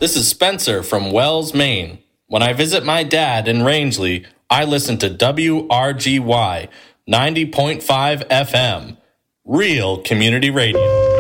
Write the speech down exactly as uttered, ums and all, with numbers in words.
This is Spencer from Wells, Maine. When I visit my dad in Rangeley, I listen to W R G Y ninety point five F M, real community radio.